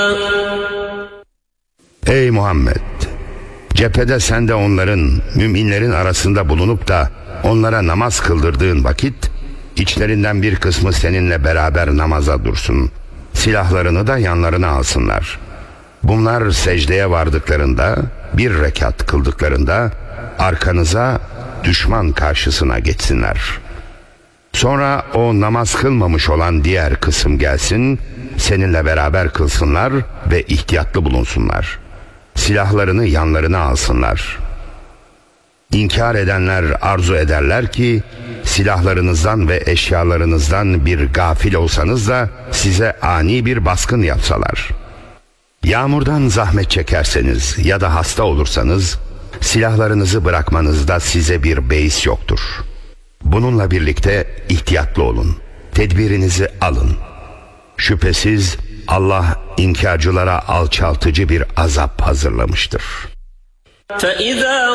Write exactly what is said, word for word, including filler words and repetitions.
Ey Muhammed! Cephede sen de onların, müminlerin arasında bulunup da onlara namaz kıldırdığın vakit, içlerinden bir kısmı seninle beraber namaza dursun. Silahlarını da yanlarına alsınlar. Bunlar secdeye vardıklarında, bir rekat kıldıklarında, arkanıza, düşman karşısına geçsinler. Sonra o namaz kılmamış olan diğer kısım gelsin, seninle beraber kılsınlar ve ihtiyatlı bulunsunlar. Silahlarını yanlarına alsınlar. İnkar edenler arzu ederler ki, silahlarınızdan ve eşyalarınızdan bir gafil olsanız da size ani bir baskın yapsalar. Yağmurdan zahmet çekerseniz ya da hasta olursanız, silahlarınızı bırakmanızda size bir beis yoktur. Bununla birlikte ihtiyatlı olun, tedbirinizi alın. Şüphesiz Allah inkarcılara alçaltıcı bir azap hazırlamıştır. فَإِذَا